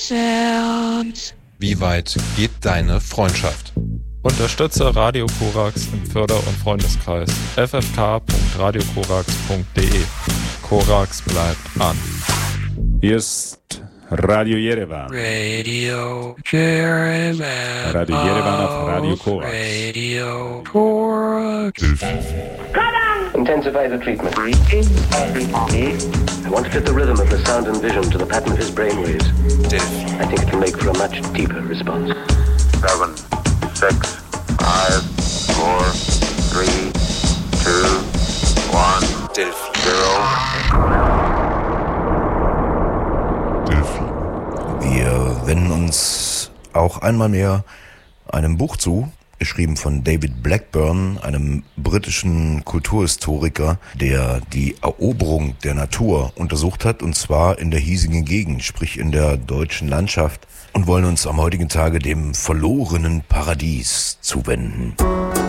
Sounds. Wie weit geht deine Freundschaft? Unterstütze Radio Korax im Förder- und Freundeskreis. ffk.radiokorax.de. Korax bleibt an. Hier ist Radio Yerevan. Radio Yerevan. Radio Yerevan auf Radio Korax. Radio Korax. Intensify the treatment. I want to fit the rhythm of the sound and vision to the pattern of his brainwaves. I think it will make for a much deeper response. 7, 6, 5, 4, 3, 2, 1, 0. Wir wenden uns auch einmal mehr einem Buch zu, geschrieben von David Blackburn, einem britischen Kulturhistoriker, der die Eroberung der Natur untersucht hat, und zwar in der hiesigen Gegend, sprich in der deutschen Landschaft, und wollen uns am heutigen Tage dem verlorenen Paradies zuwenden.